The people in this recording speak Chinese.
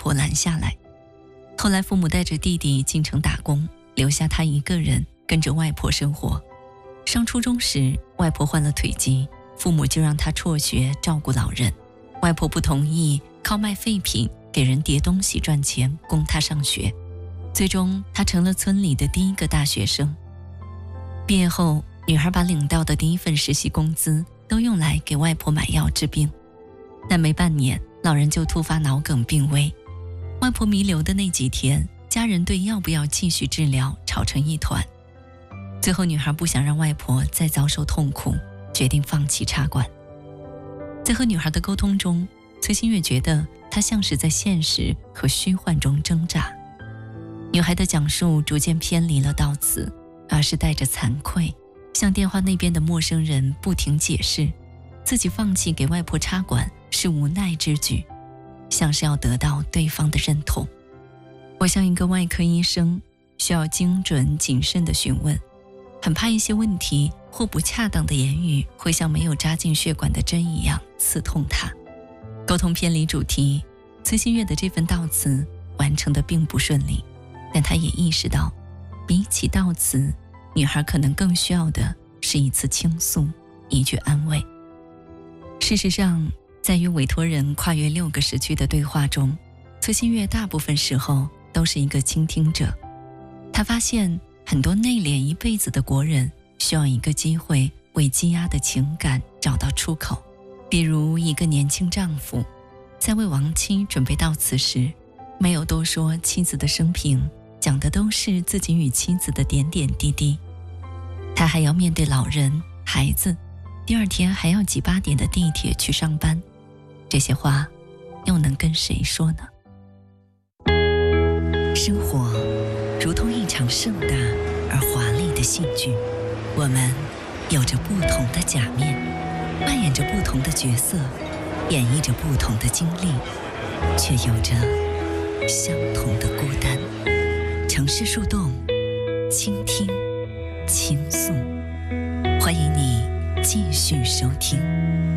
婆拦下来。后来父母带着弟弟进城打工，留下他一个人跟着外婆生活。上初中时，外婆患了腿疾，父母就让他辍学照顾老人。外婆不同意，靠卖废品给人叠东西赚钱供他上学。最终他成了村里的第一个大学生。毕业后，女孩把领到的第一份实习工资都用来给外婆买药治病。但没半年，老人就突发脑梗病危。外婆弥留的那几天，家人对要不要继续治疗吵成一团。最后女孩不想让外婆再遭受痛苦，决定放弃插管。在和女孩的沟通中，崔新月觉得她像是在现实和虚幻中挣扎。女孩的讲述逐渐偏离了悼词，而是带着惭愧，向电话那边的陌生人不停解释，自己放弃给外婆插管是无奈之举，像是要得到对方的认同。我像一个外科医生，需要精准谨慎地询问，很怕一些问题或不恰当的言语会像没有扎进血管的针一样刺痛他。沟通偏离主题，崔新月的这份悼词完成的并不顺利，但他也意识到，比起悼词，女孩可能更需要的是一次倾诉，一句安慰。事实上，在与委托人跨越6个时区的对话中，崔新月大部分时候都是一个倾听者。他发现很多内敛一辈子的国人需要一个机会为积压的情感找到出口。比如一个年轻丈夫在为亡妻准备悼词时，没有多说妻子的生平，讲的都是自己与妻子的点点滴滴。他还要面对老人、孩子，第二天还要挤8点的地铁去上班，这些话又能跟谁说呢？生活如同一场盛大而华丽的戏剧，我们有着不同的假面，扮演着不同的角色，演绎着不同的经历，却有着相同的孤单。城市树洞，倾听，倾诉，欢迎你继续收听。